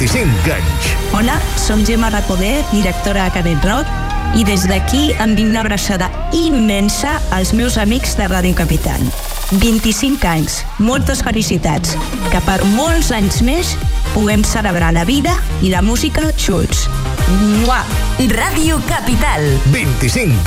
25 anys. Hola, som Gemma Recoder, directora de Canet Rock, i des d'aquí envic una abraçada immensa als meus amics de Ràdio Capital. 25 anys, moltes felicitats, que per molts anys més puguem celebrar la vida i la música junts. Mua! Ràdio Capital. 25